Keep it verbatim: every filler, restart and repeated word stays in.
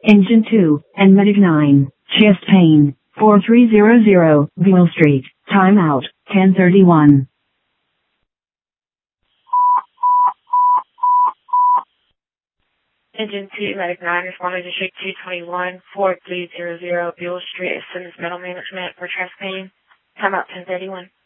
Engine two, and Medic nine, chest pain, four three zero zero, Beale Street, timeout, ten thirty-one. Engine two, Medic nine, responding to District two twenty-one, four three zero zero, Beale Street, Simmons Metal Management for chest pain. Timeout ten thirty-one.